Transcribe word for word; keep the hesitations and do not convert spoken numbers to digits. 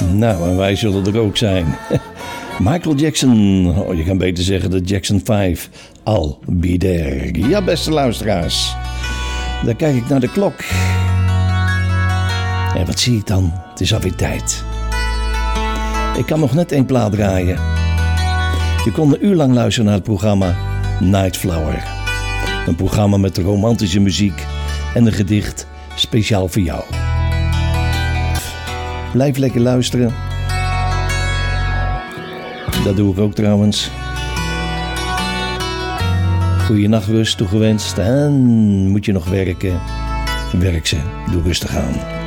Nou, en wij zullen er ook zijn. Michael Jackson, oh, je kan beter zeggen de Jackson vijf. I'll be there. Ja, beste luisteraars. Dan kijk ik naar de klok. En wat zie ik dan? Het is alweer tijd. Ik kan nog net één plaat draaien. Je kon een uur lang luisteren naar het programma Night Flower. Een programma met romantische muziek en een gedicht speciaal voor jou. Blijf lekker luisteren. Dat doe ik ook trouwens. Goeie nachtrust toegewenst. En moet je nog werken? Werk ze. Doe rustig aan.